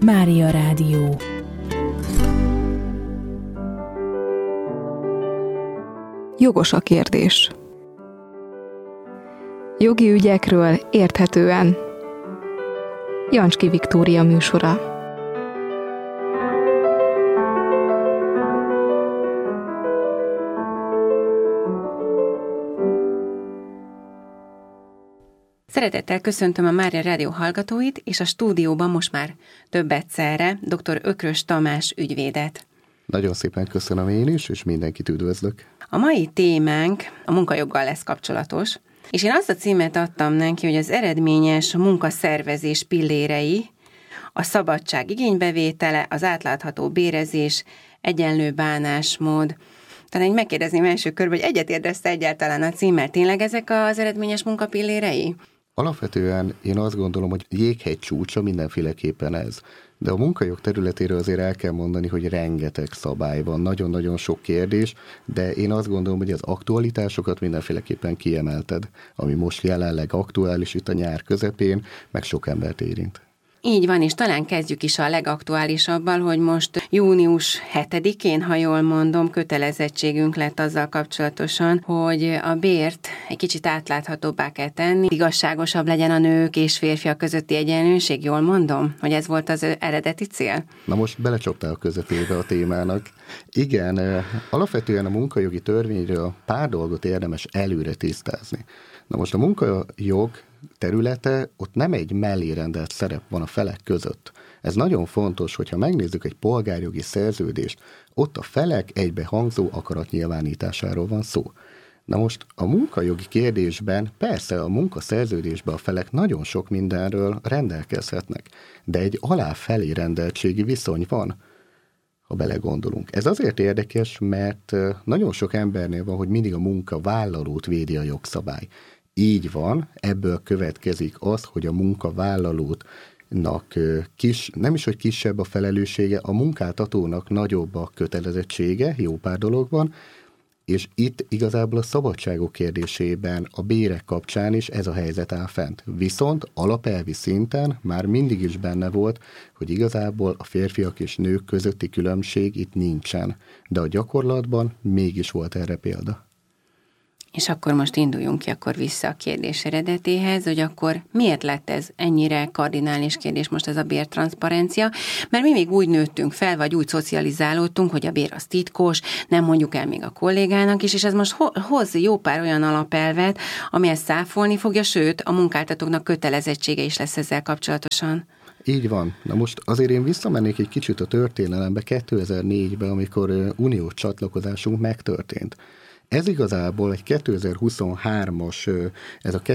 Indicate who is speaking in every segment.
Speaker 1: Mária Rádió.
Speaker 2: Jogos a kérdés. Jogi ügyekről érthetően. Jancski Viktória műsora.
Speaker 3: Szeretettel köszöntöm a Mária Rádió hallgatóit, és a stúdióban most már több egyszerre dr. Ökrös Tamás ügyvédet.
Speaker 4: Nagyon szépen köszönöm én is, és mindenkit üdvözlök.
Speaker 3: A mai témánk a munkajoggal lesz kapcsolatos, és én azt a címet adtam neki, hogy az eredményes munkaszervezés pillérei, a szabadság igénybevétele, az átlátható bérezés, egyenlő bánásmód. Talán megkérdezném első körben, hogy egyetértesz egyáltalán a címmel. Tényleg ezek az eredményes munkapillérei?
Speaker 4: Alapvetően én azt gondolom, hogy jéghegy csúcsa mindenféleképpen ez. De a munkajog területéről azért el kell mondani, hogy rengeteg szabály van, nagyon-nagyon sok kérdés, de én azt gondolom, hogy az aktualitásokat mindenféleképpen kiemelted, ami most jelenleg aktuális itt a nyár közepén, meg sok embert érint.
Speaker 3: Így van, és talán kezdjük is a legaktuálisabbal, hogy most június 7-én, ha jól mondom, kötelezettségünk lett azzal kapcsolatosan, hogy a bért egy kicsit átláthatóbbá kell tenni, igazságosabb legyen a nők és férfiak közötti egyenlőség, jól mondom, hogy ez volt az eredeti cél? Na
Speaker 4: most belecsaptál a közepébe a témának. Igen, alapvetően a munkajogi törvényről pár dolgot érdemes előre tisztázni. Na most a munkajog területe, ott nem egy mellérendelt szerep van a felek között. Ez nagyon fontos, hogyha megnézzük egy polgárjogi szerződést, ott a felek egybehangzó akaratnyilvánításáról van szó. Na most a munkajogi kérdésben persze a munkaszerződésben a felek nagyon sok mindenről rendelkezhetnek, de egy aláfelé rendeltségi viszony van, ha belegondolunk. Ez azért érdekes, mert nagyon sok embernél van, hogy mindig a munkavállalót védi a jogszabály. Így van, ebből következik az, hogy a munkavállalónak nem is, hogy kisebb a felelőssége, a munkáltatónak nagyobb a kötelezettsége, jó pár dologban, és itt igazából a szabadságok kérdésében, a bérek kapcsán is ez a helyzet áll fent. Viszont alapelvi szinten már mindig is benne volt, hogy igazából a férfiak és nők közötti különbség itt nincsen, de a gyakorlatban mégis volt erre példa.
Speaker 3: És akkor most induljunk ki akkor vissza a kérdés eredetéhez, hogy akkor miért lett ez ennyire kardinális kérdés most ez a bértranszparencia? Mert mi még úgy nőttünk fel, vagy úgy szocializálódtunk, hogy a bér az titkos, nem mondjuk el még a kollégának is, és ez most hoz jó pár olyan alapelvet, ami ezt száfolni fogja, sőt, a munkáltatóknak kötelezettsége is lesz ezzel kapcsolatosan.
Speaker 4: Így van. Na most azért én visszamennék egy kicsit a történelembe 2004-ben, amikor uniós csatlakozásunk megtörtént. Ez igazából egy 2023-as, ez a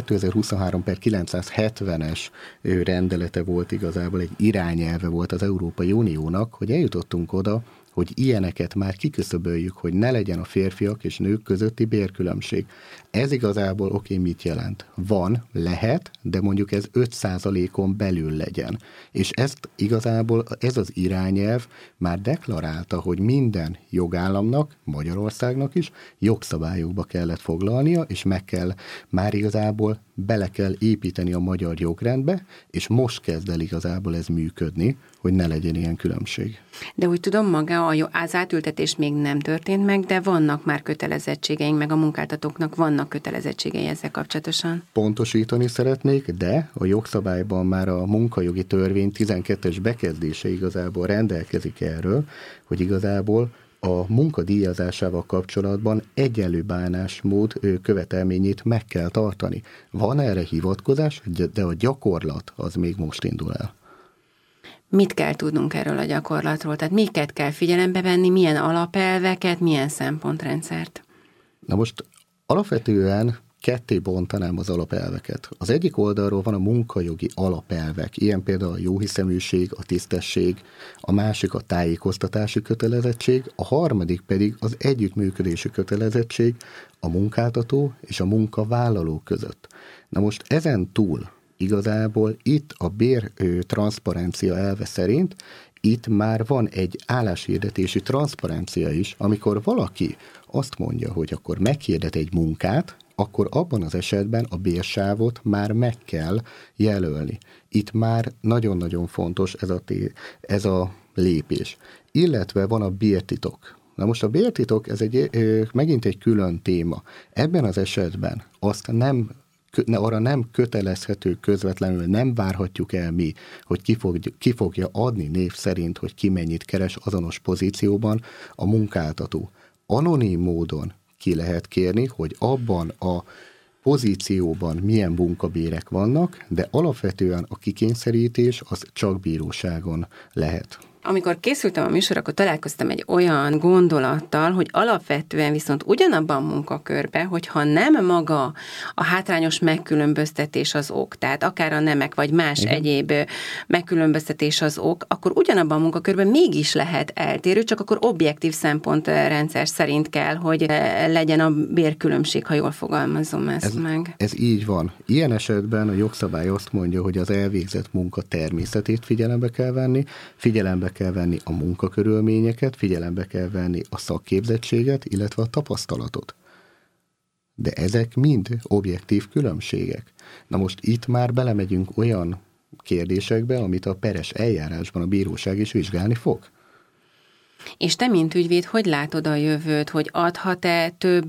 Speaker 4: 2023/970-es rendelete volt igazából, egy irányelve volt az Európai Uniónak, hogy eljutottunk oda, hogy ilyeneket már kiküszöböljük, hogy ne legyen a férfiak és nők közötti bérkülönbség. Ez igazából mit jelent? Van, lehet, de mondjuk ez 5%-on belül legyen. És ezt igazából ez az irányelv már deklarálta, hogy minden jogállamnak, Magyarországnak is jogszabályokba kellett foglalnia, és már igazából bele kell építeni a magyar jogrendbe, és most kezd el igazából ez működni, hogy ne legyen ilyen különbség.
Speaker 3: De úgy tudom, maga az átültetés még nem történt meg, de vannak már kötelezettségeink, meg a munkáltatóknak vannak kötelezettségei ezzel kapcsolatosan.
Speaker 4: Pontosítani szeretnék, de a jogszabályban már a munkajogi törvény 12-es bekezdése igazából rendelkezik erről, hogy igazából a munkadíjazásával kapcsolatban egyenlő bánásmód követelményét meg kell tartani. Van erre hivatkozás, de a gyakorlat az még most indul el.
Speaker 3: Mit kell tudnunk erről a gyakorlatról? Tehát miket kell figyelembe venni, milyen alapelveket, milyen szempontrendszert?
Speaker 4: Na most alapvetően ketté bontanám az alapelveket. Az egyik oldalról van a munkajogi alapelvek, ilyen például a jóhiszeműség, a tisztesség, a másik a tájékoztatási kötelezettség, a harmadik pedig az együttműködési kötelezettség a munkáltató és a munkavállaló között. Na most ezen túl igazából itt a bértranszparencia elve szerint itt már van egy álláshirdetési transzparencia is, amikor valaki azt mondja, hogy akkor meghirdet egy munkát, akkor abban az esetben a bérsávot már meg kell jelölni. Itt már nagyon-nagyon fontos ez a lépés. Illetve van a bértitok. Na most a bértitok, ez megint egy külön téma. Ebben az esetben azt arra nem kötelezhető közvetlenül, nem várhatjuk el mi, hogy ki fogja adni név szerint, hogy ki mennyit keres azonos pozícióban a munkáltató. Anonim módon ki lehet kérni, hogy abban a pozícióban milyen munkabérek vannak, de alapvetően a kikényszerítés az csak bíróságon lehet.
Speaker 3: Amikor készültem a műsorra, akkor találkoztam egy olyan gondolattal, hogy alapvetően viszont ugyanabban a munkakörben, hogyha nem maga a hátrányos megkülönböztetés az ok, tehát akár a nemek, vagy más egyéb megkülönböztetés az ok, akkor ugyanabban a munkakörben mégis lehet eltérő, csak akkor objektív szempontrendszer szerint kell, hogy legyen a bérkülönbség, ha jól fogalmazom ezt meg.
Speaker 4: Ez így van. Ilyen esetben a jogszabály azt mondja, hogy az elvégzett munka természetét figyelembe kell venni a munkakörülményeket, figyelembe kell venni a szakképzettséget, illetve a tapasztalatot. De ezek mind objektív különbségek. Na most itt már belemegyünk olyan kérdésekbe, amit a peres eljárásban a bíróság is vizsgálni fog.
Speaker 3: És te, mint ügyvéd, hogy látod a jövőt, hogy adhat-e több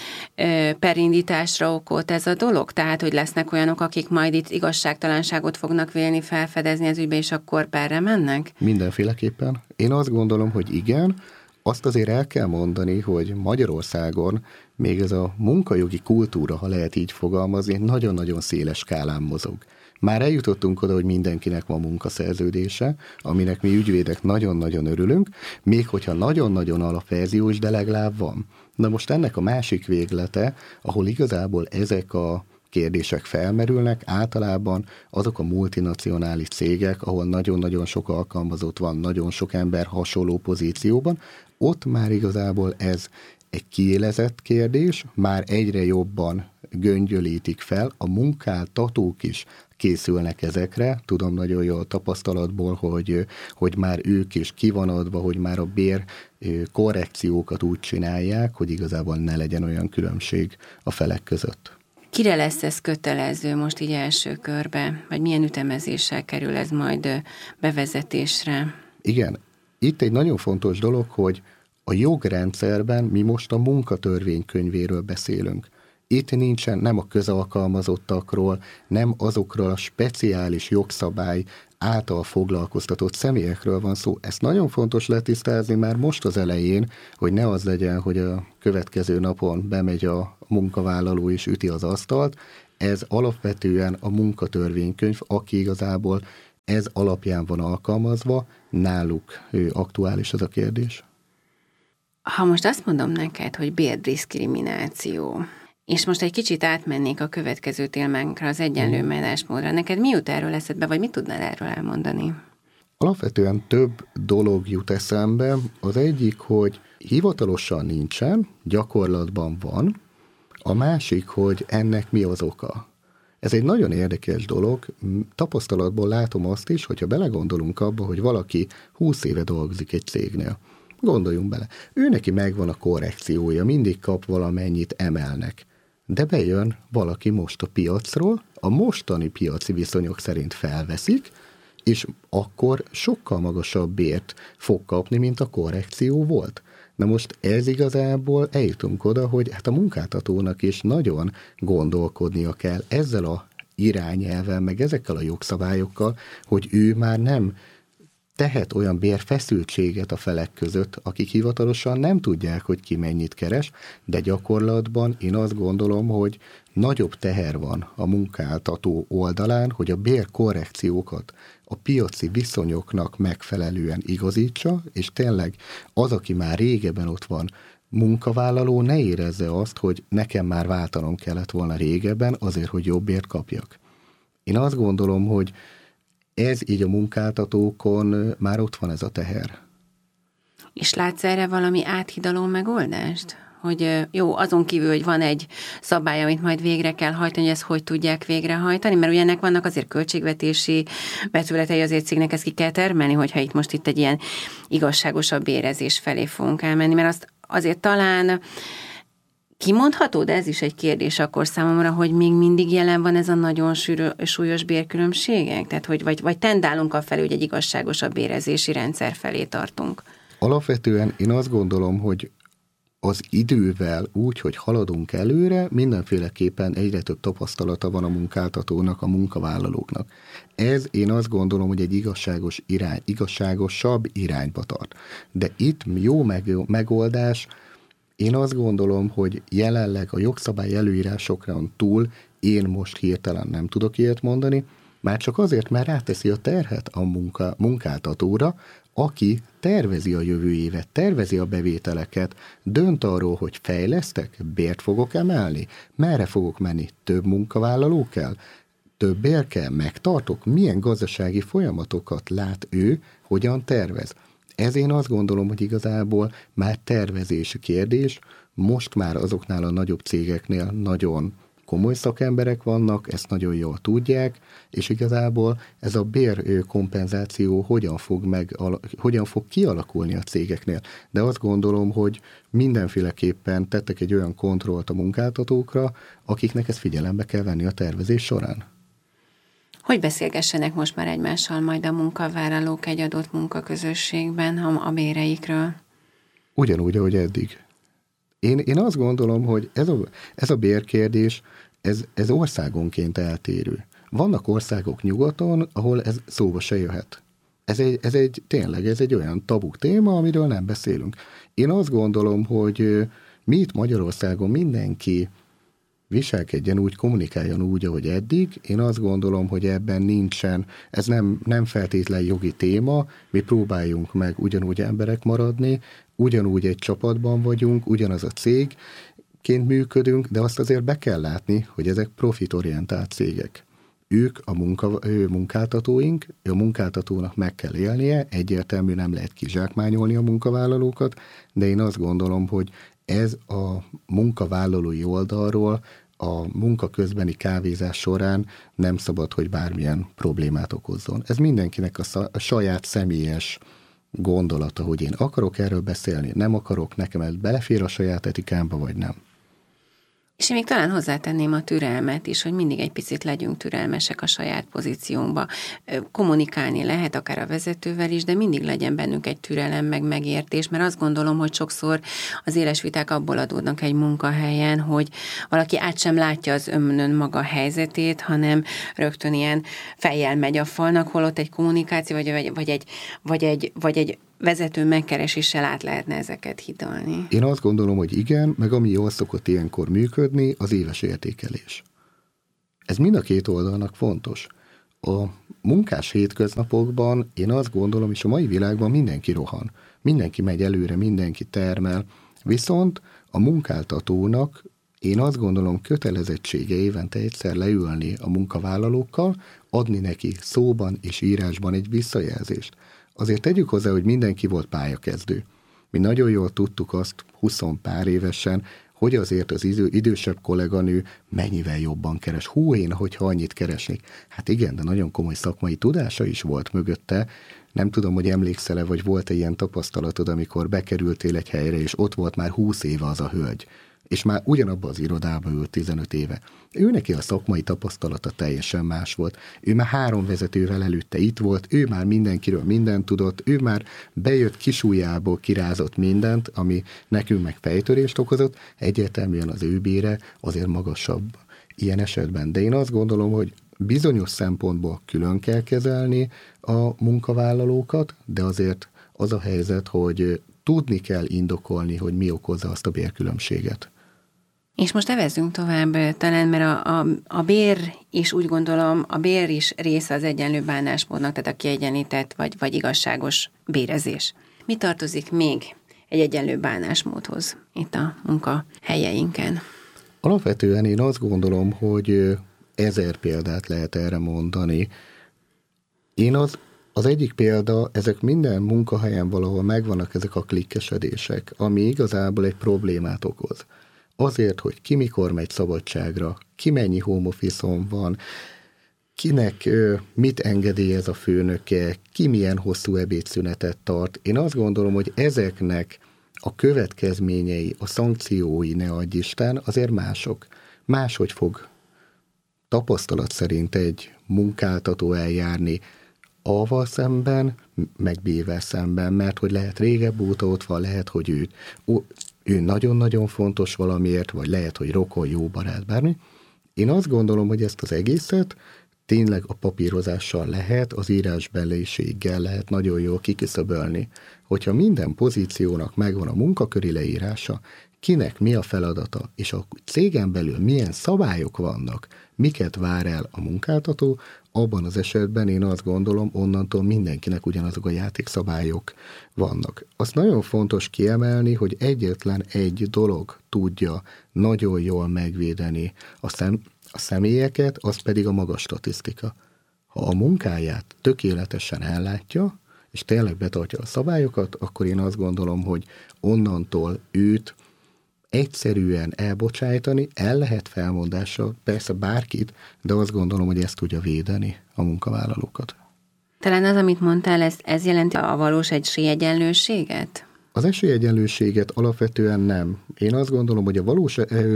Speaker 3: perindításra okot ez a dolog? Tehát, hogy lesznek olyanok, akik majd itt igazságtalanságot fognak vélni, felfedezni az ügybe, és akkor perre mennek?
Speaker 4: Mindenféleképpen. Én azt gondolom, hogy igen. Azt azért el kell mondani, hogy Magyarországon még ez a munkajogi kultúra, ha lehet így fogalmazni, nagyon-nagyon széles skálán mozog. Már eljutottunk oda, hogy mindenkinek van munkaszerződése, aminek mi ügyvédek nagyon-nagyon örülünk, még hogyha nagyon-nagyon alapverziós, de legalább van. Na most ennek a másik véglete, ahol igazából ezek a kérdések felmerülnek, általában azok a multinacionális cégek, ahol nagyon-nagyon sok alkalmazott van, nagyon sok ember hasonló pozícióban, ott már igazából ez egy kiélezett kérdés, már egyre jobban göngyölítik fel, a munkáltatók is készülnek ezekre. Tudom nagyon jól tapasztalatból, hogy már ők is ki van adva, hogy már a bér korrekciókat úgy csinálják, hogy igazából ne legyen olyan különbség a felek között.
Speaker 3: Kire lesz ez kötelező most így első körbe? Vagy milyen ütemezéssel kerül ez majd bevezetésre?
Speaker 4: Igen, itt egy nagyon fontos dolog, hogy a jogrendszerben mi most a munkatörvénykönyvéről beszélünk. Itt nincsen nem a közalkalmazottakról, nem azokról a speciális jogszabály által foglalkoztatott személyekről van szó. Ezt nagyon fontos letisztázni már most az elején, hogy ne az legyen, hogy a következő napon bemegy a munkavállaló és üti az asztalt. Ez alapvetően a munkatörvénykönyv, aki igazából ez alapján van alkalmazva, náluk aktuális ez a kérdés.
Speaker 3: Ha most azt mondom neked, hogy bérdiszkrimináció, és most egy kicsit átmennék a következő témánkra, az egyenlő bánásmódra. Neked mi jut erről eszedbe, vagy mit tudnál erről elmondani?
Speaker 4: Alapvetően több dolog jut eszembe. Az egyik, hogy hivatalosan nincsen, gyakorlatban van. A másik, hogy ennek mi az oka. Ez egy nagyon érdekes dolog. Tapasztalatból látom azt is, hogyha belegondolunk abba, hogy valaki 20 éve dolgozik egy cégnél. Gondoljunk bele. Ő neki megvan a korrekciója, mindig kap valamennyit, emelnek. De bejön valaki most a piacról, a mostani piaci viszonyok szerint felveszik, és akkor sokkal magasabb bért fog kapni, mint a korrekció volt. Na most ez igazából eljutunk oda, hogy hát a munkáltatónak is nagyon gondolkodnia kell ezzel a irányelvvel, meg ezekkel a jogszabályokkal, hogy ő már nem tehet olyan bérfeszültséget a felek között, akik hivatalosan nem tudják, hogy ki mennyit keres, de gyakorlatban én azt gondolom, hogy nagyobb teher van a munkáltató oldalán, hogy a bérkorrekciókat a piaci viszonyoknak megfelelően igazítsa, és tényleg az, aki már régebben ott van, munkavállaló ne érezze azt, hogy nekem már váltanom kellett volna régebben azért, hogy jobb bért kapjak. Én azt gondolom, hogy ez így a munkáltatókon már ott van ez a teher.
Speaker 3: És látsz erre valami áthidaló megoldást? Hogy jó, azon kívül, hogy van egy szabály, amit majd végre kell hajtani, hogy ezt hogy tudják végrehajtani, mert ugye ennek vannak azért költségvetési vetületei, azért cégnek ezt ki kell termelni, hogyha itt egy ilyen igazságosabb bérezés felé fogunk elmenni, mert azt azért talán Kimondható, de ez is egy kérdés akkor számomra, hogy még mindig jelen van ez a nagyon súlyos bérkülönbségek? Tehát, vagy tendálunk afelé, hogy egy igazságosabb bérezési rendszer felé tartunk?
Speaker 4: Alapvetően én azt gondolom, hogy az idővel úgy, hogy haladunk előre, mindenféleképpen egyre több tapasztalata van a munkáltatónak, a munkavállalóknak. Ez én azt gondolom, hogy egy igazságosabb irányba tart. De itt jó megoldás, én azt gondolom, hogy jelenleg a jogszabály előírásokon túl én most hirtelen nem tudok ilyet mondani, már csak azért, mert ráteszi a terhet a munkáltatóra, aki tervezi a jövő évet, tervezi a bevételeket, dönt arról, hogy fejlesztek, bért fogok emelni, merre fogok menni, több munkavállaló kell, több bér kell, megtartok, milyen gazdasági folyamatokat lát ő, hogyan tervez. Ez én azt gondolom, hogy igazából már tervezési kérdés, most már azoknál a nagyobb cégeknél nagyon komoly szakemberek vannak, ezt nagyon jól tudják, és igazából ez a bérkompenzáció hogyan fog kialakulni a cégeknél. De azt gondolom, hogy mindenféleképpen tettek egy olyan kontrollt a munkáltatókra, akiknek ezt figyelembe kell venni a tervezés során.
Speaker 3: Hogy beszélgessenek most már egymással majd a munkavállalók egy adott munkaközösségben a béreikről?
Speaker 4: Ugyanúgy, ahogy eddig. Én azt gondolom, hogy ez a bérkérdés, ez országonként eltérő. Vannak országok nyugaton, ahol ez szóba se jöhet. Tényleg ez egy olyan tabu téma, amiről nem beszélünk. Én azt gondolom, hogy mi itt Magyarországon mindenki viselkedjen úgy, kommunikáljon úgy, ahogy eddig. Én azt gondolom, hogy ebben nincsen, ez nem feltétlen jogi téma, mi próbáljunk meg ugyanúgy emberek maradni, ugyanúgy egy csapatban vagyunk, ugyanaz a cégként működünk, de azt azért be kell látni, hogy ezek profitorientált cégek. Ők a munkáltatóink, a munkáltatónak meg kell élnie, egyértelmű nem lehet kizsákmányolni a munkavállalókat, de én azt gondolom, hogy ez a munkavállalói oldalról a munka közbeni kávézás során nem szabad, hogy bármilyen problémát okozzon. Ez mindenkinek a saját személyes gondolata, hogy én akarok erről beszélni, nem akarok, nekem ez belefér a saját etikámba, vagy nem.
Speaker 3: És én még talán hozzátenném a türelmet is, hogy mindig egy picit legyünk türelmesek a saját pozíciónkba. Kommunikálni lehet akár a vezetővel is, de mindig legyen bennünk egy türelem, meg megértés, mert azt gondolom, hogy sokszor az éles viták abból adódnak egy munkahelyen, hogy valaki át sem látja az önmaga helyzetét, hanem rögtön ilyen fejjel megy a falnak, holott egy kommunikáció, vagy egy vezető megkereséssel át lehetne ezeket hidalni.
Speaker 4: Én azt gondolom, hogy igen, meg ami jól szokott ilyenkor működni, az éves értékelés. Ez mind a két oldalnak fontos. A munkás hétköznapokban én azt gondolom, és a mai világban mindenki rohan. Mindenki megy előre, mindenki termel. Viszont a munkáltatónak én azt gondolom kötelezettsége évente egyszer leülni a munkavállalókkal, adni neki szóban és írásban egy visszajelzést. Azért tegyük hozzá, hogy mindenki volt pályakezdő. Mi nagyon jól tudtuk azt 20 pár évesen, hogy azért az idősebb kolléganő mennyivel jobban keres. Én, hogyha annyit keresnék. Hát igen, de nagyon komoly szakmai tudása is volt mögötte. Nem tudom, hogy emlékszel-e, vagy volt-e ilyen tapasztalatod, amikor bekerültél egy helyre, és ott volt már 20 éve az a hölgy, és már ugyanabban az irodába ült 15 éve. Ő neki a szakmai tapasztalata teljesen más volt. Ő már 3 vezetővel előtte itt volt, ő már mindenkiről mindent tudott, ő már bejött kisujjából, kirázott mindent, ami nekünk meg fejtörést okozott, egyértelműen az ő bére azért magasabb ilyen esetben. De én azt gondolom, hogy bizonyos szempontból külön kell kezelni a munkavállalókat, de azért az a helyzet, hogy tudni kell indokolni, hogy mi okozza azt a bérkülönbséget.
Speaker 3: És most evezzünk tovább talán, mert a bér is úgy gondolom, a bér is része az egyenlő bánásmódnak, tehát a kiegyenlített vagy igazságos bérezés. Mi tartozik még egy egyenlő bánásmódhoz itt a munkahelyeinken?
Speaker 4: Alapvetően én azt gondolom, hogy 1000 példát lehet erre mondani. Én az egyik példa, ezek minden munkahelyen valahol megvannak ezek a klikkesedések, ami igazából egy problémát okoz. Azért, hogy ki mikor megy szabadságra, ki mennyi home office-on van, kinek mit engedélyez a főnöke, ki milyen hosszú ebédszünetet tart. Én azt gondolom, hogy ezeknek a következményei, a szankciói, ne adj Isten, azért mások. Máshogy fog tapasztalat szerint egy munkáltató eljárni A-val szemben, meg B-vel szemben, mert hogy lehet régebb óta ott van, lehet, hogy ő nagyon-nagyon fontos valamiért, vagy lehet, hogy rokon, jó barát, bármi. Én azt gondolom, hogy ezt az egészet tényleg a papírozással lehet, az írásbeliséggel lehet nagyon jól kiküszöbölni. Hogyha minden pozíciónak megvan a munkaköri leírása, kinek mi a feladata, és a cégen belül milyen szabályok vannak, miket vár el a munkáltató, abban az esetben én azt gondolom, onnantól mindenkinek ugyanazok a játékszabályok vannak. Azt nagyon fontos kiemelni, hogy egyetlen egy dolog tudja nagyon jól megvédeni a személyeket, az pedig a magas statisztika. Ha a munkáját tökéletesen ellátja, és tényleg betartja a szabályokat, akkor én azt gondolom, hogy onnantól őt egyszerűen elbocsájtani, el lehet felmondással, persze bárkit, de azt gondolom, hogy ezt tudja védeni a munkavállalókat.
Speaker 3: Talán az, amit mondtál, ez jelenti a valós esélyegyenlőséget?
Speaker 4: Az esélyegyenlőséget alapvetően nem. Én azt gondolom, hogy a valós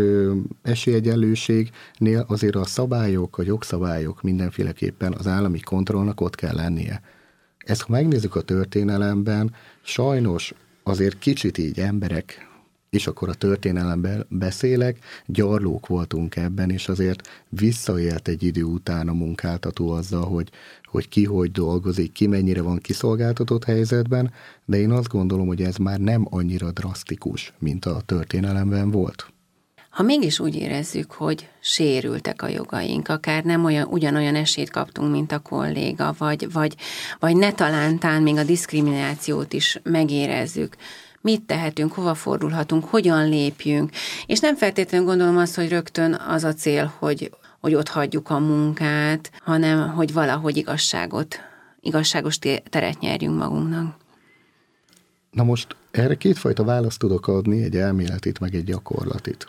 Speaker 4: esélyegyenlőségnél azért a szabályok, a jogszabályok mindenféleképpen az állami kontrollnak ott kell lennie. Ezt, ha megnézzük a történelemben, sajnos azért kicsit így emberek, és akkor a történelemben beszélek, gyarlók voltunk ebben, és azért visszaélt egy idő után a munkáltató azzal, hogy ki hogy dolgozik, ki mennyire van kiszolgáltatott helyzetben, de én azt gondolom, hogy ez már nem annyira drasztikus, mint a történelemben volt.
Speaker 3: Ha mégis úgy érezzük, hogy sérültek a jogaink, akár nem ugyanolyan esélyt kaptunk, mint a kolléga, vagy ne talántán még a diszkriminációt is megérezzük, mit tehetünk, hova fordulhatunk, hogyan lépjünk, és nem feltétlenül gondolom azt, hogy rögtön az a cél, hogy ott hagyjuk a munkát, hanem hogy valahogy igazságos teret nyerjünk magunknak.
Speaker 4: Na most erre kétfajta választ tudok adni, egy elméletit, meg egy gyakorlatit.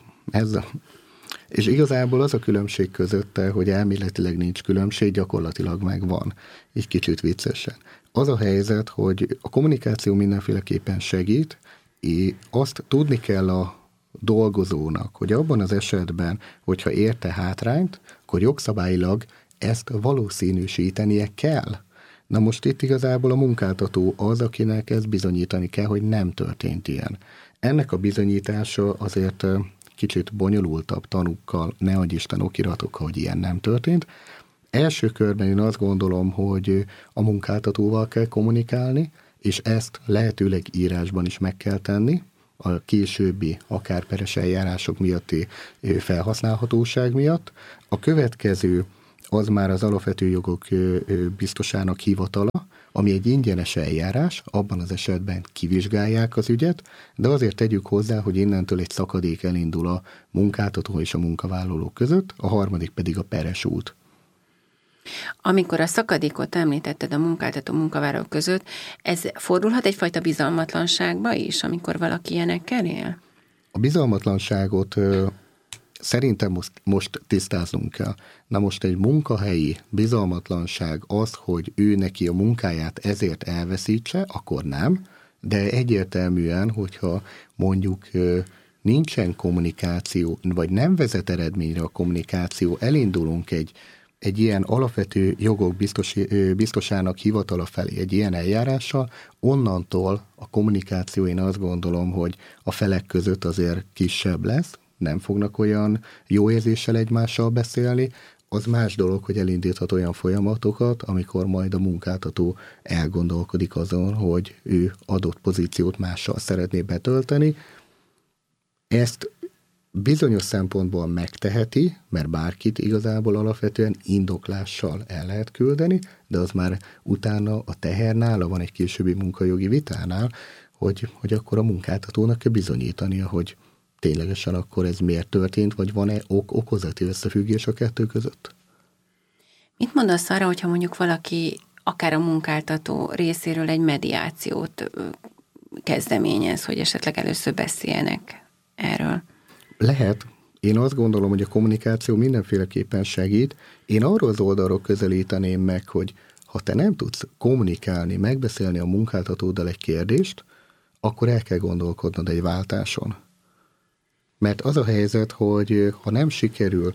Speaker 4: És igazából az a különbség közötte, hogy elméletileg nincs különbség, gyakorlatilag meg van. Így kicsit viccesen. Az a helyzet, hogy a kommunikáció mindenféleképpen segít, és azt tudni kell a dolgozónak, hogy abban az esetben, hogyha érte hátrányt, akkor jogszabályilag ezt valószínűsítenie kell. Na most itt igazából a munkáltató az, akinek ezt bizonyítani kell, hogy nem történt ilyen. Ennek a bizonyítása azért kicsit bonyolultabb tanúkkal, ne adj Isten okiratokkal, hogy ilyen nem történt. Első körben én azt gondolom, hogy a munkáltatóval kell kommunikálni, és ezt lehetőleg írásban is meg kell tenni, a későbbi, akár peres eljárások miatti felhasználhatóság miatt. A következő az már az alapvető jogok biztosának hivatala, ami egy ingyenes eljárás, abban az esetben kivizsgálják az ügyet, de azért tegyük hozzá, hogy innentől egy szakadék elindul a munkáltató és a munkavállaló között, a harmadik pedig a peres út.
Speaker 3: Amikor a szakadékot említetted a munkáltató munkavállaló között, ez fordulhat egyfajta bizalmatlanságba is, amikor valaki ilyenekkel él?
Speaker 4: A bizalmatlanságot szerintem most tisztáznunk kell. Na most egy munkahelyi bizalmatlanság az, hogy ő neki a munkáját ezért elveszítse, akkor nem, de egyértelműen, hogyha mondjuk nincsen kommunikáció, vagy nem vezet eredményre a kommunikáció, elindulunk egy ilyen alapvető jogok biztosának hivatala felé, egy ilyen eljárással, onnantól a kommunikáció, én azt gondolom, hogy a felek között azért kisebb lesz, nem fognak olyan jó érzéssel egymással beszélni, az más dolog, hogy elindíthat olyan folyamatokat, amikor majd a munkáltató elgondolkodik azon, hogy ő adott pozíciót mással szeretné betölteni. Ezt bizonyos szempontból megteheti, mert bárkit igazából alapvetően indoklással el lehet küldeni, de az már utána a tehernála van egy későbbi munkajogi vitánál, hogy akkor a munkáltatónak kell bizonyítania, hogy ténylegesen akkor ez miért történt, vagy van-e okozati összefüggés a kettő között?
Speaker 3: Mit mondasz arra, hogyha mondjuk valaki akár a munkáltató részéről egy mediációt kezdeményez, hogy esetleg először beszéljenek erről? Lehet.
Speaker 4: Én azt gondolom, hogy a kommunikáció mindenféleképpen segít. Én arról az oldalról közelíteném meg, hogy ha te nem tudsz kommunikálni, megbeszélni a munkáltatóddal egy kérdést, akkor el kell gondolkodnod egy váltáson. Mert az a helyzet, hogy ha nem sikerül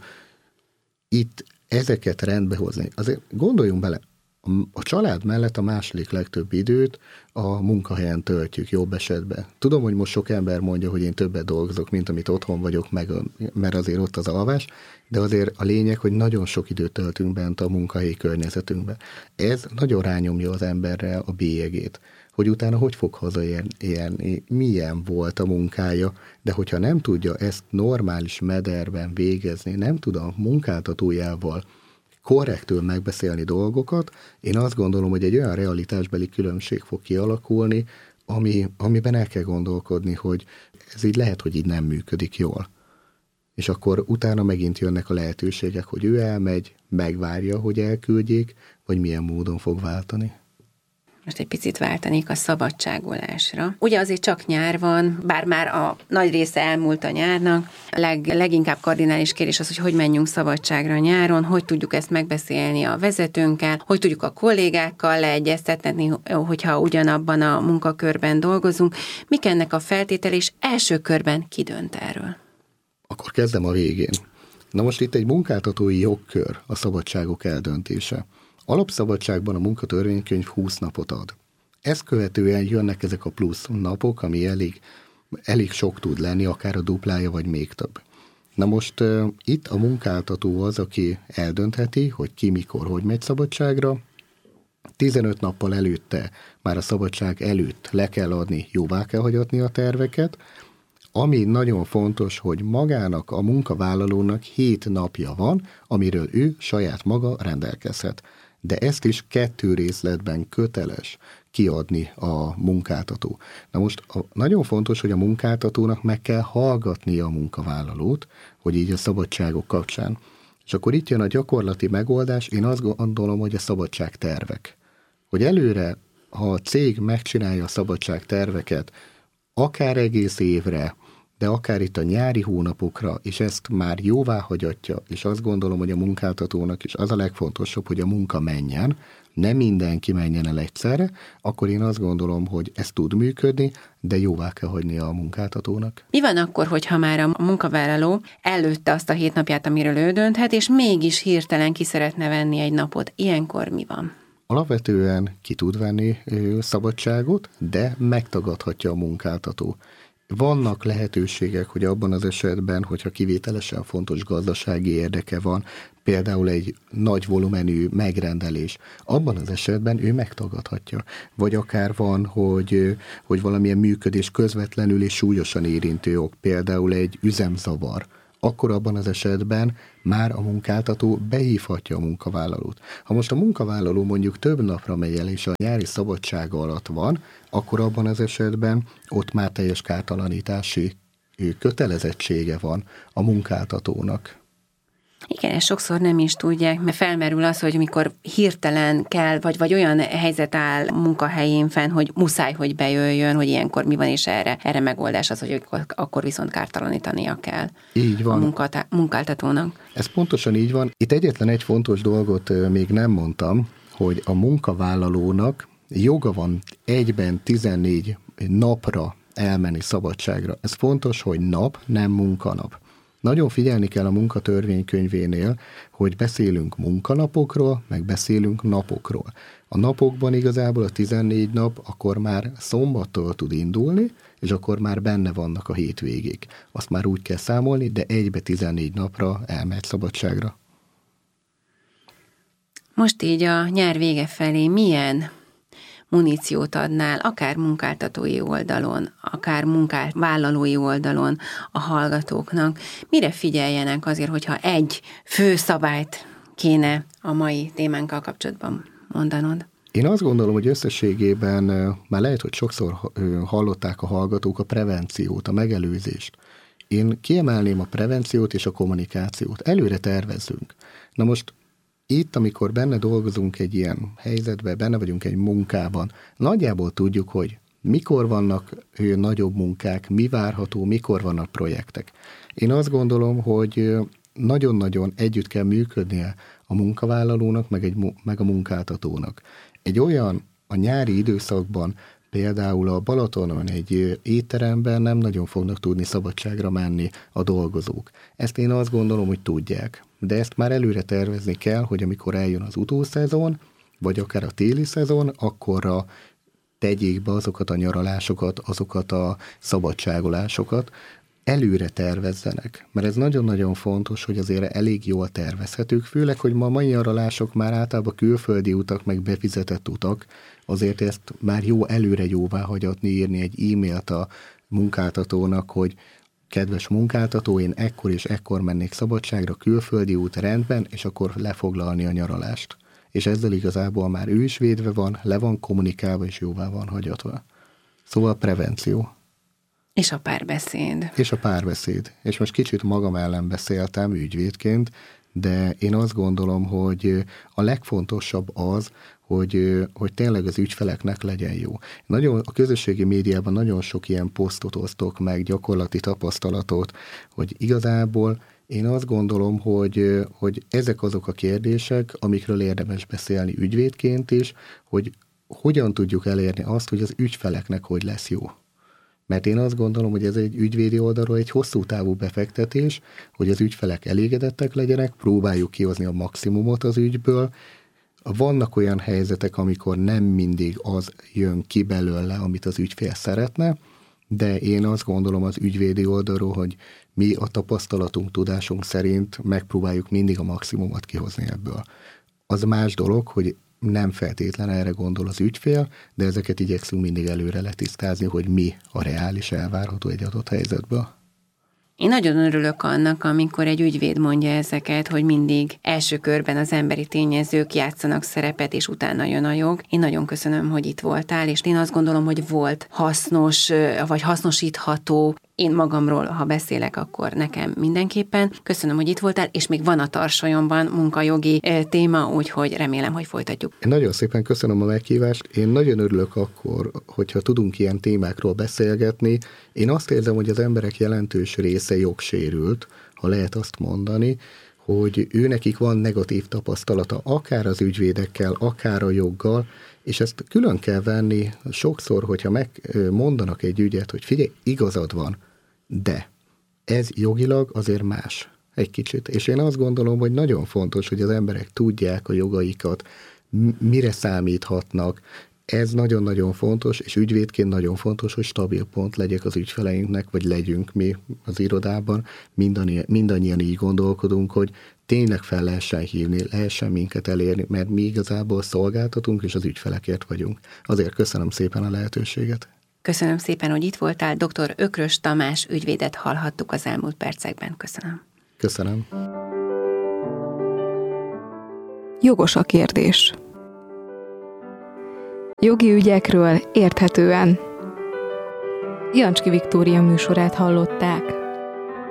Speaker 4: itt ezeket rendbe hozni, azért gondoljunk bele, a család mellett a második legtöbb időt a munkahelyen töltjük jobb esetben. Tudom, hogy most sok ember mondja, hogy én többet dolgozok, mint amit otthon vagyok, mert azért ott az alvás, de azért a lényeg, hogy nagyon sok időt töltünk bent a munkahelyi környezetünkbe. Ez nagyon rányomja az emberre a bélyegét, hogy utána hogy fog hazaérni, milyen volt a munkája, de hogyha nem tudja ezt normális mederben végezni, nem tud a munkáltatójával korrektül megbeszélni dolgokat, én azt gondolom, hogy egy olyan realitásbeli különbség fog kialakulni, amiben el kell gondolkodni, hogy ez így lehet, hogy így nem működik jól. És akkor utána megint jönnek a lehetőségek, hogy ő elmegy, megvárja, hogy elküldjék, vagy milyen módon fog váltani.
Speaker 3: Most egy picit váltanék a szabadságolásra. Ugye azért csak nyár van, bár már a nagy része elmúlt a nyárnak. Leginkább kardinális kérdés az, hogy menjünk szabadságra nyáron, hogy tudjuk ezt megbeszélni a vezetőnkkel, hogy tudjuk a kollégákkal leegyeztetni, hogyha ugyanabban a munkakörben dolgozunk. Mik ennek a feltétel, és első körben ki dönt erről?
Speaker 4: Akkor kezdem a végén. Na most itt egy munkáltatói jogkör a szabadságok eldöntése. Alapszabadságban a munkatörvénykönyv 20 napot ad. Ezt követően jönnek ezek a plusz napok, ami elég sok tud lenni, akár a duplája, vagy még több. Na most itt a munkáltató az, aki eldöntheti, hogy ki, mikor, hogy megy szabadságra. 15 nappal előtte, már a szabadság előtt le kell adni, jóvá kell hagyatni a terveket. Ami nagyon fontos, hogy magának, a munkavállalónak 7 napja van, amiről ő saját maga rendelkezhet. De ezt is 2 részletben köteles kiadni a munkáltató. Na most nagyon fontos, hogy a munkáltatónak meg kell hallgatnia a munkavállalót, hogy így a szabadságok kapcsán. És akkor itt jön a gyakorlati megoldás, én azt gondolom, hogy a szabadságtervek. Hogy előre, ha a cég megcsinálja a szabadságterveket, akár egész évre, de akár itt a nyári hónapokra, és ezt már jóvá hagyatja, és azt gondolom, hogy a munkáltatónak is az a legfontosabb, hogy a munka menjen, nem mindenki menjen el egyszerre, akkor én azt gondolom, hogy ez tud működni, de jóvá kell hagynia a munkáltatónak.
Speaker 3: Mi van akkor, hogyha már a munkavállaló előtte azt a 7 napját, amiről ő dönthet, és mégis hirtelen ki szeretne venni egy napot? Ilyenkor mi van?
Speaker 4: Alapvetően ki tud venni szabadságot, de megtagadhatja a munkáltató. Vannak lehetőségek, hogy abban az esetben, hogyha kivételesen fontos gazdasági érdeke van, például egy nagy volumenű megrendelés, abban az esetben ő megtagadhatja. Vagy akár van, hogy valamilyen működés közvetlenül és súlyosan érintő ok, például egy üzemzavar, akkor abban az esetben már a munkáltató behívhatja a munkavállalót. Ha most a munkavállaló mondjuk több napra megy el, és a nyári szabadsága alatt van, akkor abban az esetben ott már teljes kártalanítási kötelezettsége van a munkáltatónak.
Speaker 3: Igen, ezt sokszor nem is tudják, mert felmerül az, hogy mikor hirtelen kell, vagy olyan helyzet áll munkahelyén fenn, hogy muszáj, hogy bejöjjön, hogy ilyenkor mi van, és erre megoldás az, hogy akkor viszont kártalanítania kell.
Speaker 4: Így van.
Speaker 3: A munkáltatónak.
Speaker 4: Ez pontosan így van. Itt egyetlen egy fontos dolgot még nem mondtam, hogy a munkavállalónak joga van egyben 14 napra elmenni szabadságra. Ez fontos, hogy nap, nem munkanap. Nagyon figyelni kell a munkatörvénykönyvénél, hogy beszélünk munkanapokról, meg beszélünk napokról. A napokban igazából a 14 nap akkor már szombattól tud indulni, és akkor már benne vannak a hétvégék. Azt már úgy kell számolni, de egybe 14 napra elmegy szabadságra.
Speaker 3: Most így a nyár vége felé milyen muníciót adnál, akár munkáltatói oldalon, akár munkavállalói oldalon a hallgatóknak? Mire figyeljenek azért, hogyha egy fő szabályt kéne a mai témánkkal kapcsolatban mondanod?
Speaker 4: Én azt gondolom, hogy összességében már lehet, hogy sokszor hallották a hallgatók a prevenciót, a megelőzést. Én kiemelném a prevenciót és a kommunikációt. Előre tervezzünk. Na most itt, amikor benne dolgozunk egy ilyen helyzetben, benne vagyunk egy munkában, nagyjából tudjuk, hogy mikor vannak nagyobb munkák, mi várható, mikor vannak projektek. Én azt gondolom, hogy nagyon-nagyon együtt kell működnie a munkavállalónak, meg a munkáltatónak. Egy olyan a nyári időszakban Például a Balatonon egy étteremben nem nagyon fognak tudni szabadságra menni a dolgozók. Ezt én azt gondolom, hogy tudják. De ezt már előre tervezni kell, hogy amikor eljön az utószezon, vagy akár a téli szezon, akkorra tegyék be azokat a nyaralásokat, azokat a szabadságolásokat, előre tervezzenek. Mert ez nagyon-nagyon fontos, hogy azért elég jól tervezhetők, főleg, hogy ma a mai nyaralások már általában külföldi utak, meg befizetett utak, azért ezt már jó előre jóváhagyatni, írni egy e-mailt a munkáltatónak, hogy kedves munkáltató, én ekkor és ekkor mennék szabadságra, külföldi út rendben, és akkor lefoglalni a nyaralást. És ezzel igazából már ő is védve van, le van kommunikálva, és jóvá van hagyatva. Szóval prevenció.
Speaker 3: És a párbeszéd.
Speaker 4: És a párbeszéd. És most kicsit magam ellen beszéltem ügyvédként, de én azt gondolom, hogy a legfontosabb az, hogy tényleg az ügyfeleknek legyen jó. A közösségi médiában nagyon sok ilyen posztot osztok meg, gyakorlati tapasztalatot, hogy igazából én azt gondolom, hogy ezek azok a kérdések, amikről érdemes beszélni ügyvédként is, hogy hogyan tudjuk elérni azt, hogy az ügyfeleknek hogy lesz jó. Mert én azt gondolom, hogy ez egy ügyvédi oldalról egy hosszú távú befektetés, hogy az ügyfelek elégedettek legyenek, próbáljuk kihozni a maximumot az ügyből. Vannak olyan helyzetek, amikor nem mindig az jön ki belőle, amit az ügyfél szeretne, de én azt gondolom az ügyvédi oldalról, hogy mi a tapasztalatunk, tudásunk szerint megpróbáljuk mindig a maximumot kihozni ebből. Az más dolog, hogy nem feltétlen erre gondol az ügyfél, de ezeket igyekszünk mindig előre letisztázni, hogy mi a reális elvárható egy adott helyzetből.
Speaker 3: Én nagyon örülök annak, amikor egy ügyvéd mondja ezeket, hogy mindig első körben az emberi tényezők játszanak szerepet, és utána jön a jog. Én nagyon köszönöm, hogy itt voltál, és én azt gondolom, hogy volt hasznos, vagy hasznosítható. Én magamról, ha beszélek, akkor nekem mindenképpen. Köszönöm, hogy itt voltál, és még van a tarsolyomban munkajogi téma, úgyhogy remélem, hogy folytatjuk.
Speaker 4: Én nagyon szépen köszönöm a meghívást. Én nagyon örülök akkor, hogyha tudunk ilyen témákról beszélgetni. Én azt érzem, hogy az emberek jelentős része jogsérült, ha lehet azt mondani, hogy őnekik van negatív tapasztalata, akár az ügyvédekkel, akár a joggal, és ezt külön kell venni sokszor, hogyha megmondanak egy ügyet, hogy figyelj, igazad van, de ez jogilag azért más egy kicsit. És én azt gondolom, hogy nagyon fontos, hogy az emberek tudják a jogaikat, mire számíthatnak. Ez nagyon-nagyon fontos, és ügyvédként nagyon fontos, hogy stabil pont legyek az ügyfeleinknek, vagy legyünk mi az irodában. Mindannyian így gondolkodunk, hogy tényleg fel lehessen hívni, lehessen minket elérni, mert mi igazából szolgáltatunk, és az ügyfelekért vagyunk. Azért köszönöm szépen a lehetőséget.
Speaker 3: Köszönöm szépen, hogy itt voltál. Dr. Ökrös Tamás ügyvédet hallhattuk az elmúlt percekben. Köszönöm.
Speaker 4: Köszönöm.
Speaker 2: Jogos a kérdés. Jogi ügyekről érthetően. Jancski Viktória műsorát hallották.